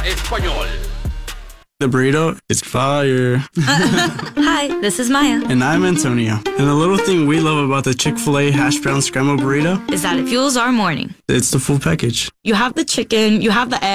Español. The burrito is fire. Hi, this is Maya. And I'm Antonio. And the little thing we love about the Chick-fil-A hash brown scramble burrito Is that it fuels our morning. it's the full package. You have the chicken, you have the egg.